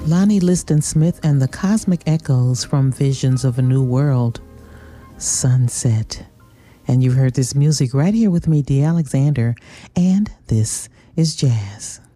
Lonnie Liston Smith and the Cosmic Echoes from Visions of a New World, Sunset. And you've heard this music right here with me, Dee Alexander, and this is Jazz.